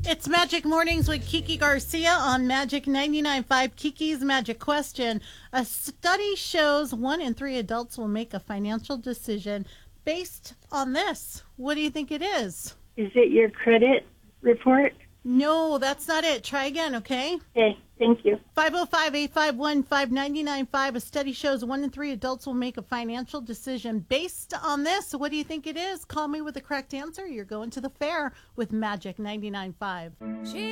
It's Magic Mornings with Kiki Garcia on Magic 99.5. Kiki's Magic Question. A study shows 1 in 3 adults will make a financial decision based on this. What do you think it is? Is it your credit report? No, that's not it. Try again, okay? Okay, thank you. 505-851-5995. A study shows 1 in 3 adults will make a financial decision based on this. What do you think it is? Call me with the correct answer. You're going to the fair with Magic 99.5.